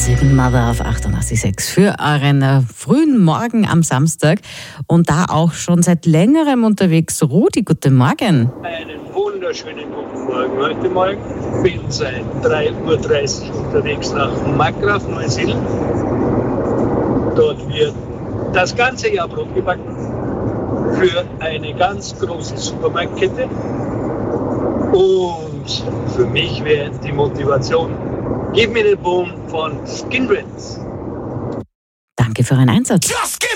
Second Mother auf 88.6 für euren frühen Morgen am Samstag und da auch schon seit längerem unterwegs. Rudi, guten Morgen. Einen wunderschönen guten Morgen. Heute Morgen bin seit 3:30 Uhr unterwegs nach Magrath, Neuseeland. Dort wird das ganze Jahr Brot gebacken für eine ganz große Supermarktkette. Und für mich wäre die Motivation, gib mir den Boom von Skinreds. Danke für euren Einsatz. Just give